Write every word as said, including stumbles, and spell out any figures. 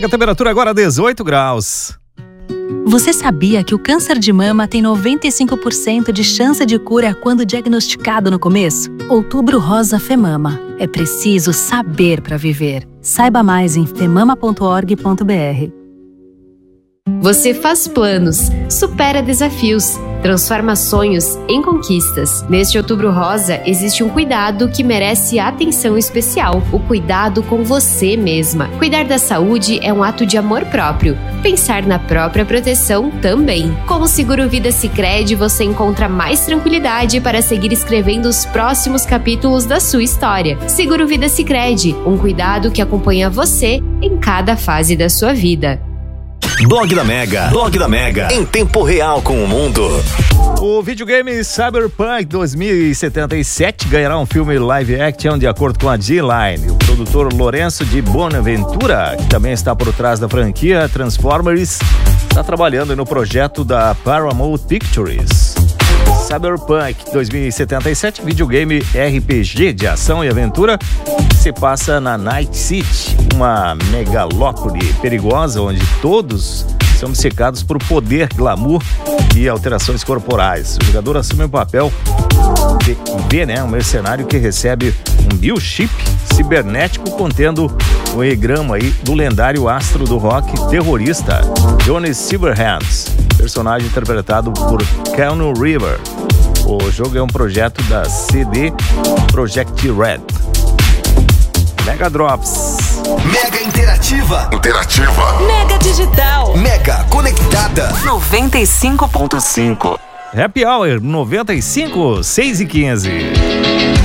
Mega temperatura agora dezoito graus. Você sabia que o câncer de mama tem noventa e cinco por cento de chance de cura quando diagnosticado no começo? Outubro Rosa Femama. É preciso saber para viver. Saiba mais em femama ponto org ponto br. Você faz planos, supera desafios, transforma sonhos em conquistas. Neste Outubro Rosa, existe um cuidado que merece atenção especial: o cuidado com você mesma. Cuidar da saúde é um ato de amor próprio. Pensar na própria proteção também. Com o Seguro Vida Sicredi, você encontra mais tranquilidade para seguir escrevendo os próximos capítulos da sua história. Seguro Vida Sicredi, um cuidado que acompanha você em cada fase da sua vida. Blog da Mega. Blog da Mega. Em tempo real com o mundo. O videogame Cyberpunk dois mil e setenta e sete ganhará um filme live action de acordo com a G-Line. O produtor Lourenço de Bonaventura, que também está por trás da franquia Transformers, está trabalhando no projeto da Paramount Pictures. Cyberpunk dois mil e setenta e sete, videogame R P G de ação e aventura, se passa na Night City, uma megalópole perigosa onde todos são obcecados por poder, glamour e alterações corporais. O jogador assume o papel de B, né, um mercenário que recebe um biochip cibernético contendo o engrama aí do lendário astro do rock terrorista Johnny Silverhands, personagem interpretado por Keanu Reeves. O jogo é um projeto da C D Projekt Red. Mega Drops. Mega interativa. Interativa. Mega digital. Mega conectada. noventa e cinco ponto cinco. Happy Hour noventa e cinco, seis e quinze.